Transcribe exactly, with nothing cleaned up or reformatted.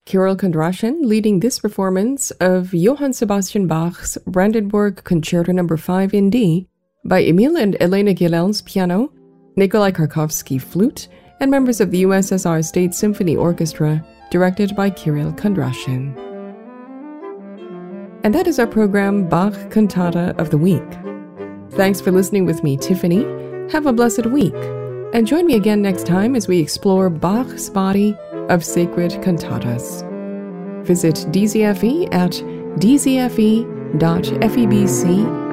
Kirill Kondrashin leading this performance of Johann Sebastian Bach's Brandenburg Concerto number five in D by Emil and Elena Gilels piano, Nikolai Karkovsky flute, and members of the U S S R State Symphony Orchestra, directed by Kirill Kondrashin. And that is our program, Bach Cantata of the Week. Thanks for listening with me, Tiffany. Have a blessed week, and join me again next time as we explore Bach's body of sacred cantatas. Visit D Z F E at d z f e dot febc